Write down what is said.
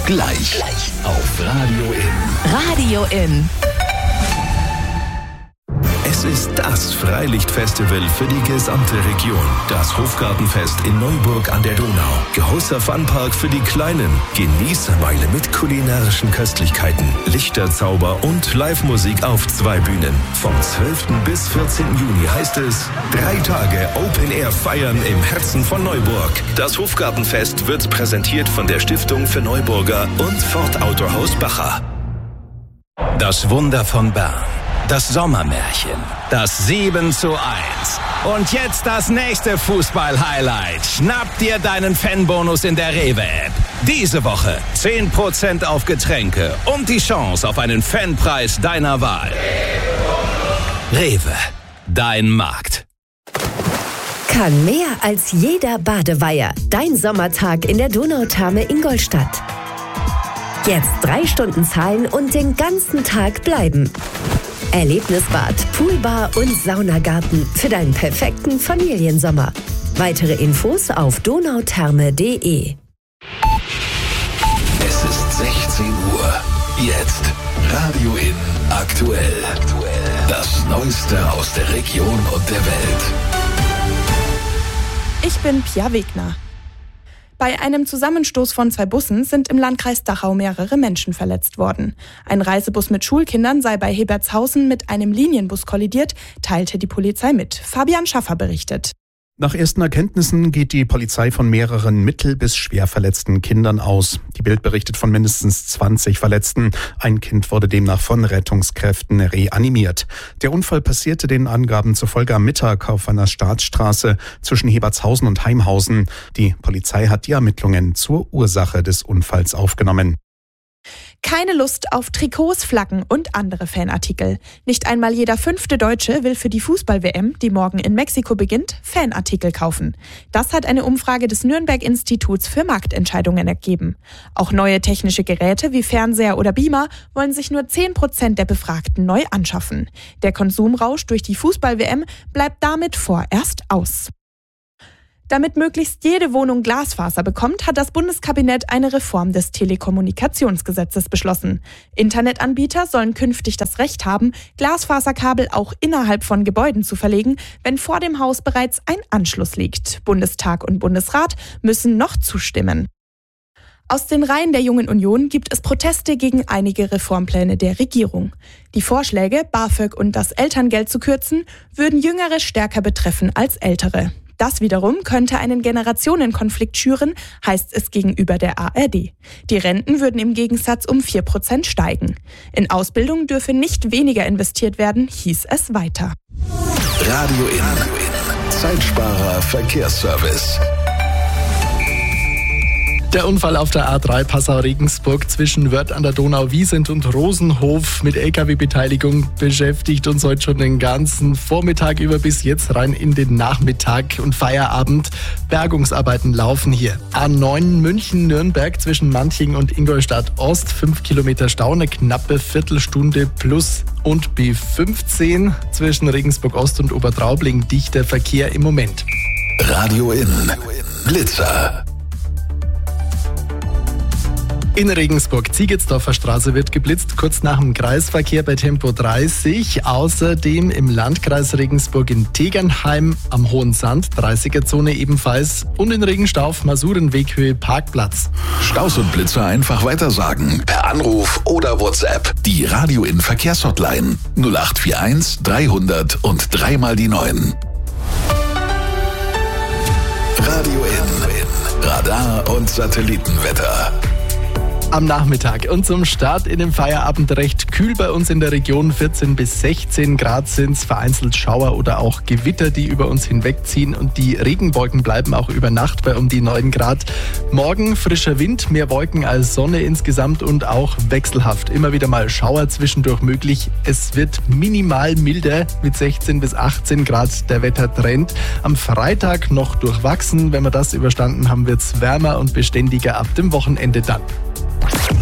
Gleich auf Radio In. Radio In. Es ist das Freilichtfestival für die gesamte Region. Das Hofgartenfest in Neuburg an der Donau. Großer Funpark für die Kleinen. Genießermeile mit kulinarischen Köstlichkeiten, Lichterzauber und Live-Musik auf 2 Bühnen. Vom 12. bis 14. Juni heißt es 3 Tage Open Air feiern im Herzen von Neuburg. Das Hofgartenfest wird präsentiert von der Stiftung für Neuburger und Ford Autohaus Bacher. Das Wunder von Bern. Das Sommermärchen. Das 7:1. Und jetzt das nächste Fußball-Highlight. Schnapp dir deinen Fanbonus in der Rewe-App. Diese Woche 10% auf Getränke und die Chance auf einen Fanpreis deiner Wahl. Rewe, dein Markt. Kann mehr als jeder Badeweiher. Dein Sommertag in der Donautherme Ingolstadt. Jetzt 3 Stunden zahlen und den ganzen Tag bleiben. Erlebnisbad, Poolbar und Saunagarten für deinen perfekten Familiensommer. Weitere Infos auf donautherme.de. Es ist 16 Uhr. Jetzt Radio In aktuell. Das Neueste aus der Region und der Welt. Ich bin Pia Wegner. Bei einem Zusammenstoß von 2 Bussen sind im Landkreis Dachau mehrere Menschen verletzt worden. Ein Reisebus mit Schulkindern sei bei Hebertshausen mit einem Linienbus kollidiert, teilte die Polizei mit. Fabian Schaffer berichtet. Nach ersten Erkenntnissen geht die Polizei von mehreren mittel- bis schwer verletzten Kindern aus. Die Bild berichtet von mindestens 20 Verletzten. Ein Kind wurde demnach von Rettungskräften reanimiert. Der Unfall passierte den Angaben zufolge am Mittag auf einer Staatsstraße zwischen Hebertshausen und Heimhausen. Die Polizei hat die Ermittlungen zur Ursache des Unfalls aufgenommen. Keine Lust auf Trikots, Flaggen und andere Fanartikel. Nicht einmal jeder 5. Deutsche will für die Fußball-WM, die morgen in Mexiko beginnt, Fanartikel kaufen. Das hat eine Umfrage des Nürnberg-Instituts für Marktentscheidungen ergeben. Auch neue technische Geräte wie Fernseher oder Beamer wollen sich nur 10% der Befragten neu anschaffen. Der Konsumrausch durch die Fußball-WM bleibt damit vorerst aus. Damit möglichst jede Wohnung Glasfaser bekommt, hat das Bundeskabinett eine Reform des Telekommunikationsgesetzes beschlossen. Internetanbieter sollen künftig das Recht haben, Glasfaserkabel auch innerhalb von Gebäuden zu verlegen, wenn vor dem Haus bereits ein Anschluss liegt. Bundestag und Bundesrat müssen noch zustimmen. Aus den Reihen der Jungen Union gibt es Proteste gegen einige Reformpläne der Regierung. Die Vorschläge, BAföG und das Elterngeld zu kürzen, würden Jüngere stärker betreffen als Ältere. Das wiederum könnte einen Generationenkonflikt schüren, heißt es gegenüber der ARD. Die Renten würden im Gegensatz um 4% steigen. In Ausbildung dürfe nicht weniger investiert werden, hieß es weiter. Radio In. Zeitsparer Verkehrsservice. Der Unfall auf der A3 Passau-Regensburg zwischen Wörth an der Donau-Wiesent und Rosenhof mit LKW-Beteiligung beschäftigt uns heute schon den ganzen Vormittag über bis jetzt rein in den Nachmittag und Feierabend. Bergungsarbeiten laufen hier. A9 München-Nürnberg zwischen Manching und Ingolstadt-Ost, 5 Kilometer Stau, eine knappe Viertelstunde plus. Und B15 zwischen Regensburg-Ost und Obertraubling, dichter Verkehr im Moment. Radio In. Blitzer. In Regensburg, Ziegetsdorfer Straße wird geblitzt, kurz nach dem Kreisverkehr bei Tempo 30. Außerdem im Landkreis Regensburg in Tegernheim am Hohen Sand, 30er-Zone ebenfalls. Und in Regenstauf, Masurenweghöhe, Parkplatz. Staus und Blitzer einfach weitersagen. Per Anruf oder WhatsApp. Die Radio In Verkehrshotline 0841 300 und 3 mal die 9. Radio In. Radar und Satellitenwetter. Am Nachmittag und zum Start in den Feierabend recht kühl bei uns in der Region. 14 bis 16 Grad sind's, vereinzelt Schauer oder auch Gewitter, die über uns hinwegziehen, und die Regenwolken bleiben auch über Nacht bei um die 9 Grad. Morgen frischer Wind, mehr Wolken als Sonne insgesamt und auch wechselhaft. Immer wieder mal Schauer zwischendurch möglich. Es wird minimal milder mit 16 bis 18 Grad der Wettertrend. Am Freitag noch durchwachsen. Wenn wir das überstanden haben, wird's wärmer und beständiger ab dem Wochenende dann.